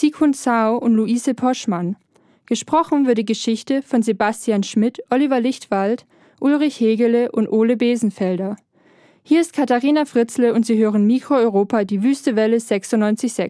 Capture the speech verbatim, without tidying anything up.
Sikun Sao und Luise Poschmann. Gesprochen wird die Geschichte von Sebastian Schmidt, Oliver Lichtwald, Ulrich Hegele und Ole Besenfelder. Hier ist Katharina Fritzle und Sie hören Mikro Europa, die Wüste Welle sechsundneunzig Komma sechs.